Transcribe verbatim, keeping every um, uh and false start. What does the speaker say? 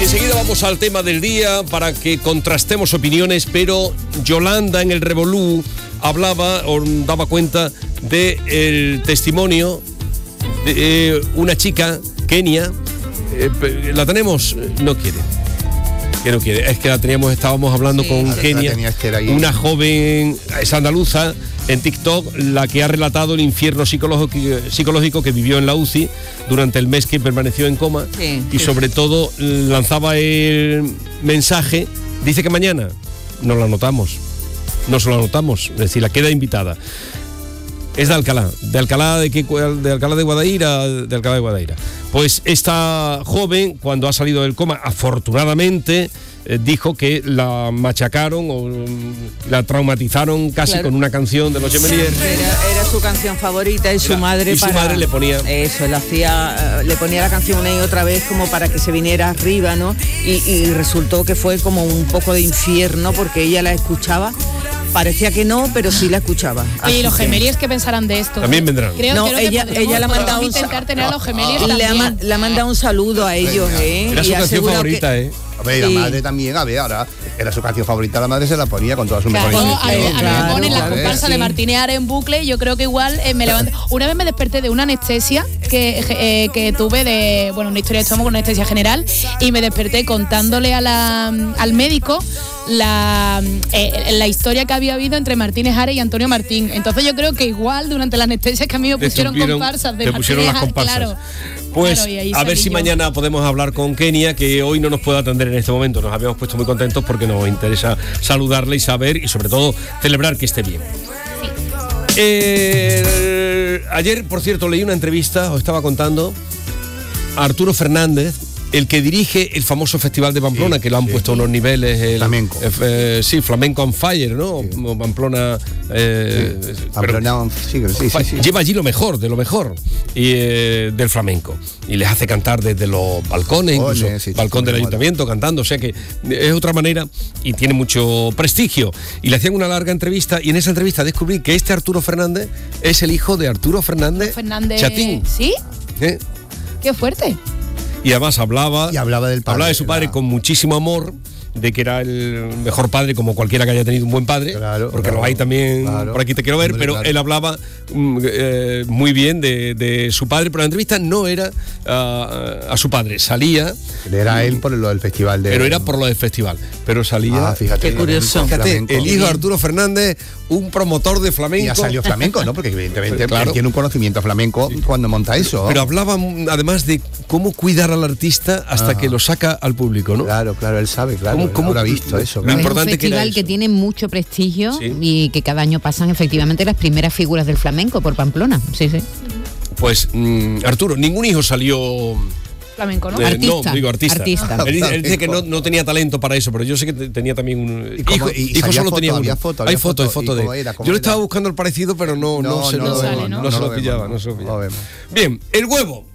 Enseguida vamos al tema del día para que contrastemos opiniones, pero Yolanda en el Revolú hablaba o daba cuenta del testimonio de eh, una chica, Kenia. Eh, ¿La tenemos? No quiere. Que no quiere. Es que la teníamos, estábamos hablando sí, con Kenia, una joven, es andaluza, en TikTok, la que ha relatado el infierno psicológico, psicológico que vivió en la U C I durante el mes que permaneció en coma. Sí, y sí. sobre todo lanzaba el mensaje, dice que mañana nos lo anotamos, nos lo anotamos, es decir, la queda invitada. Es de Alcalá, de Alcalá de, de Alcalá de Guadaira, de Alcalá de Guadaira. Pues esta joven, cuando ha salido del coma, afortunadamente, eh, dijo que la machacaron o la traumatizaron casi claro. con una canción de los Gemeliers. Era, era su canción favorita y su era, madre y su para, madre le ponía eso, le hacía, le ponía la canción una y otra vez como para que se viniera arriba, ¿no? Y, y resultó que fue como un poco de infierno porque ella la escuchaba. Parecía que no, pero sí la escuchaba. Oye, ¿y los Gemeliers qué pensarán de esto? También vendrán. Creo, no, creo ella, que ella le ha mandado un intentar tener a los Gemeliers le ha, le ha mandado un saludo a ellos, ¿eh? Era su y canción favorita, que, ¿eh? A ver, sí. La madre también, a ver, ahora era su canción favorita, la madre se la ponía con todas sus claro, mejores a, a, a mí me ponen la comparsa sí. de Martínez Ares en bucle y yo creo que igual eh, me levanté. Una vez me desperté de una anestesia que, eh, que tuve de, bueno, una historia de estómago, una anestesia general, y me desperté contándole a la, al médico la, eh, la historia que había habido entre Martínez Ares y Antonio Martín. Entonces yo creo que igual durante la anestesia que a mí me pusieron comparsas de te pusieron las comparsas. Claro. Pues claro, a ver si yo. mañana podemos hablar con Kenia, que hoy no nos puede atender en este momento. Nos habíamos puesto muy contentos porque nos interesa saludarle y saber y sobre todo celebrar que esté bien. Sí. Eh, ayer, por cierto, leí una entrevista, os estaba contando, a Arturo Fernández, el que dirige el famoso Festival de Pamplona, sí, que lo han sí. puesto a unos niveles... El, flamenco. Eh, eh, sí, Flamenco on Fire, ¿no? Sí. Pamplona... Eh, sí. Pamplona on Fire, sí, sí, sí. Lleva allí lo mejor, de lo mejor y, eh, del flamenco. Y les hace cantar desde los balcones, incluso Ole, sí, balcón sí, del ayuntamiento, moda. cantando. O sea que es otra manera y tiene mucho prestigio. Y le hacían una larga entrevista y en esa entrevista descubrí que este Arturo Fernández es el hijo de Arturo Fernández, Fernández Chatín. ¿Sí? ¿Eh? ¡Qué fuerte! Y además hablaba, y hablaba, del padre, hablaba de su padre la... con muchísimo amor, de que era el mejor padre, como cualquiera que haya tenido un buen padre, claro, porque claro, lo hay también, claro, por aquí te quiero ver, hombre, pero claro. él hablaba mm, eh, muy bien de, de su padre, pero la entrevista no era uh, a su padre, salía... Era él por lo del festival. De... Pero era por lo del festival, pero salía... Ah, fíjate. Qué curioso. Fíjate, el hijo de Arturo Fernández, un promotor de flamenco. Y ha salido flamenco, ¿no? Porque evidentemente claro. tiene un conocimiento flamenco sí. cuando monta eso. Pero hablaba además de cómo cuidar al artista hasta ah. que lo saca al público, ¿no? Claro, claro, él sabe, claro. ¿Cómo, cómo habrá visto eso? Lo importante es un festival que, que tiene mucho prestigio sí. y que cada año pasan efectivamente las primeras figuras del flamenco por Pamplona. Sí, sí. Pues, mm, Arturo, ningún hijo salió... Flamenco, ¿no? Eh, artista. No, digo artista. artista. Él, él dice que no, no tenía talento para eso, pero yo sé que tenía también un... ¿Y cómo, hijo, y hijo solo foto, tenía uno. Había foto, había hay foto, hay foto, foto de... Era, yo le estaba buscando el parecido, pero no, no, no, se, no, no, no, no, no, no se no lo pillaba, no se lo pillaba. No vemos. Bien, el huevo.